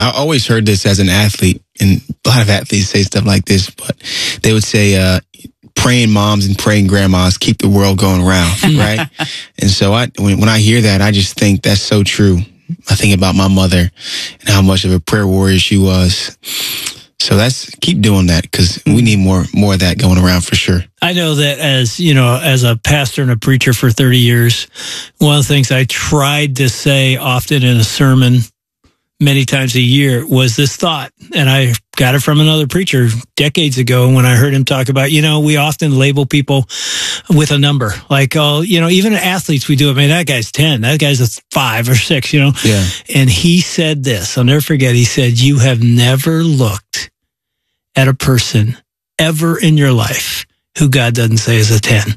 I always heard this as an athlete, and a lot of athletes say stuff like this, but they would say, praying moms and praying grandmas keep the world going round, right? And so when I hear that, I just think that's so true. I think about my mother and how much of a prayer warrior she was. So keep doing that, because we need more of that going around for sure. I know that as a pastor and a preacher for 30 years, one of the things I tried to say often in a sermon many times a year was this thought. And I got it from another preacher decades ago when I heard him talk about, we often label people with a number. Like, even athletes, we do it. Man, that guy's 10. That guy's a 5 or 6, Yeah. And he said this, I'll never forget. He said, you have never looked at a person ever in your life who God doesn't say is a 10.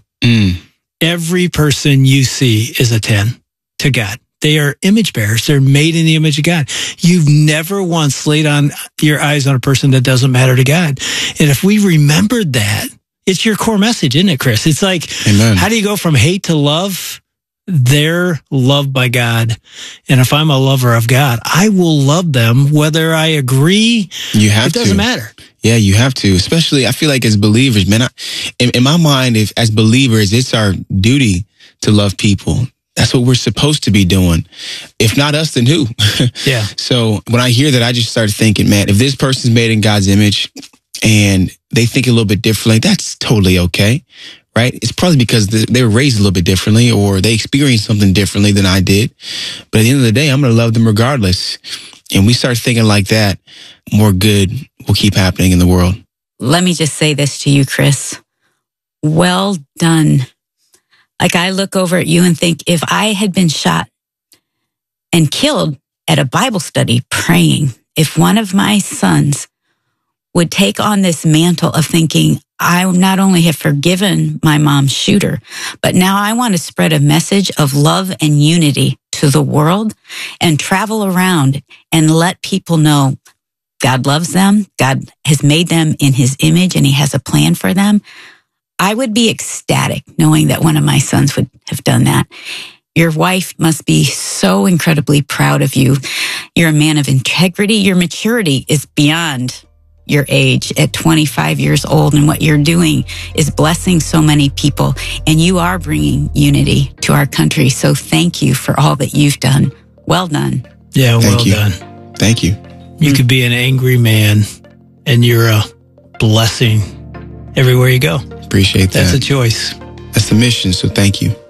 Every person you see is a 10 to God. They are image bearers. They're made in the image of God. You've never once laid on your eyes on a person that doesn't matter to God. And if we remembered that, it's your core message, isn't it, Chris? It's like, Amen. How do you go from hate to love? They're loved by God. And if I'm a lover of God, I will love them whether I agree. You have to. It doesn't matter. Yeah, you have to. Especially, I feel like as believers, man, in my mind, as believers, it's our duty to love people. That's what we're supposed to be doing. If not us, then who? Yeah. So when I hear that, I just start thinking, man, if this person's made in God's image and they think a little bit differently, that's totally okay, right? It's probably because they were raised a little bit differently or they experienced something differently than I did. But at the end of the day, I'm going to love them regardless. And we start thinking like that, more good will keep happening in the world. Let me just say this to you, Chris. Well done. Like, I look over at you and think, if I had been shot and killed at a Bible study praying, if one of my sons would take on this mantle of thinking, I not only have forgiven my mom's shooter, but now I want to spread a message of love and unity to the world and travel around and let people know God loves them, God has made them in his image, and he has a plan for them. I would be ecstatic knowing that one of my sons would have done that. Your wife must be so incredibly proud of you. You're a man of integrity. Your maturity is beyond your age at 25 years old, and what you're doing is blessing so many people, and you are bringing unity to our country. So thank you for all that you've done. Well done. Yeah, well done. Thank you. You could be an angry man, and you're a blessing everywhere you go. Appreciate that. That's a choice. That's the mission, so thank you.